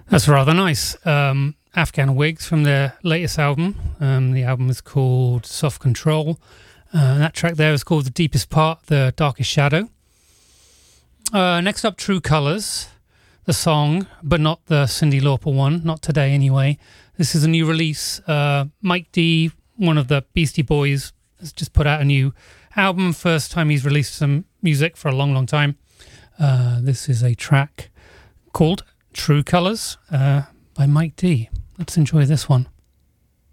That's rather nice. Afghan Wigs from their latest album. The album is called Soft Control. That track there is called The Deepest Part, The Darkest Shadow. Next up, True Colours, the song, but not the Cyndi Lauper one, not today anyway. This is a new release. Mike D, one of the Beastie Boys, has just put out a new album. First time he's released some music for a long, long time. This is a track called True Colours by Mike D. Let's enjoy this one.